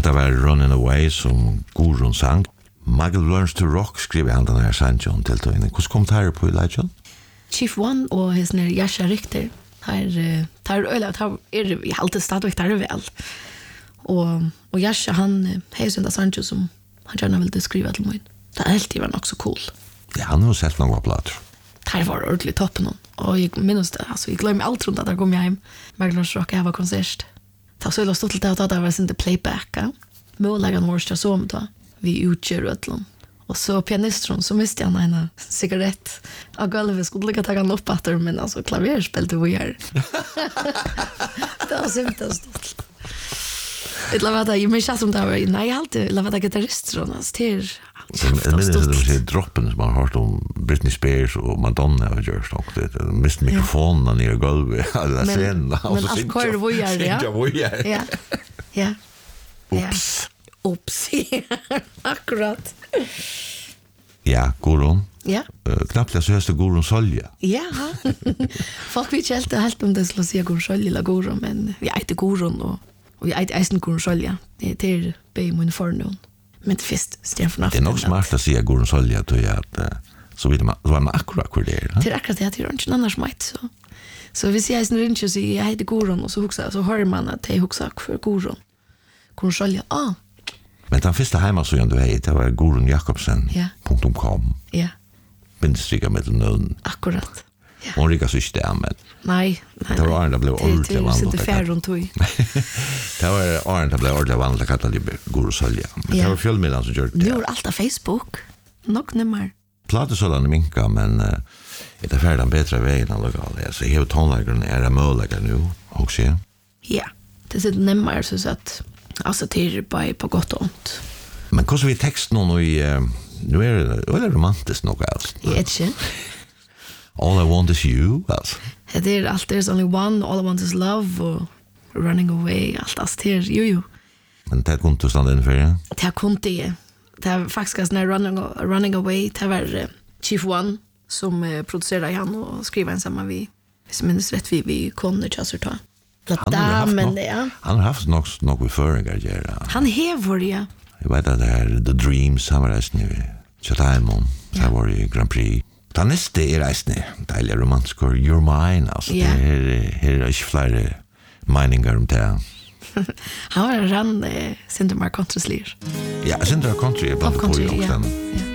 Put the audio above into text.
Det var Running Away som Gurun sang. Michael Learns to Rock skriver han den her sangen til tøyne. Hvordan kom det her på i Leitjon? Chief One og hans nere Jasha Richter tar øyla, vi alltid stadigvæk tar det vel. Og Jasha, han har sånn sangen som han gjerne ville skrive til meg. Det alltid var nok så cool. Ja, han har sett noen plater. Det var ordentlig toppen. Og jeg minnes det, altså, jeg glemmer alt rundt at jeg kom hjem. Michael Learns to Rock, jeg var konsert. Det var så stått til at det var sin playback. Måleggen vår stod så med da. Vi utgjør Øtland. Og så pianistron, så miste han en cigarett av gulvet. Skulle ikke ta han opp etter, men altså klaver spilte vi her. Det var simpelt stått. Jeg lavet det, men ikke som det var, nei, jeg alltid lavet det gitarristron, altså, til Jeg minnes det var droppen som man har hørt om Britney Spears og Madonna og gjør sånt. Det miste mikrofonen nere i gulvet, eller scenen. Men alt kører vi her, ja. Ja, ja. Ups. Ups, akkurat. Ja, Gurun. Ja. Knappt så høres det Gurun Solja. Ja. Folk vet ikke helt om det skulle si Gurun Solja eller Gurun, men vi eiter Gurun, og vi eiter eisen Gurun Solja. Det er bei min fornån. Men det først, Stefan Aften. Det er nok smart å si Gurun Solja, tror jeg, at så var man akkurat hvor det er. Det er akkurat det, det er ikke noen som heit, så. Så hvis jeg eisen ringer og sier, jeg heter Gurun, og så hører man at jeg hukser for Gurun. Gurun Solja, Men den første heimasøyen du hei, det var gurunjakobsen.com. Ja. Bindestryka med nøden. Akkurat. Ja. Hun rikas ikke det, men nei. Det var åren det ble ordentlig vanlig. Det sitter fær rundt tog. Det var åren det ble ordentlig vanlig å kalle det Gurun Solja. Men det var fjellmiddagen som gjør det. Nu er alt av Facebook. Nok nemmer. Platesålene minka, men det er ferdig den bedre veien av lokale. Så jeg har tonleggerne, er det muligere nå, også jeg? Ja, det sitter nemmer, så at alltså det är bara på gott och ont. Men hur så vi text nu nu är det romantiskt nog alltså. Jag vet inte. All I want is you alltså. Det är allt, there's only one, all I want is love och running away, allt det här, jo. Men det kunde du stanna inför det? Det kunde det. Det var faktiskt när running away, det var Chief One som producerade han och skrev en samma vi, som minns rätt vi kunde just ta. Han har haft något vid föringar göra. Han hever, ja. Jag vet att det här The Dreams han var reisning i Chatham, det var i Grand Prix. Den nästa är reisning, deilig romantisk, You're Mine, alltså det är inte flera meningar om det. Han var rann Sintermar Country-slir. Ja, Sintermar Country är bland på också. Ja.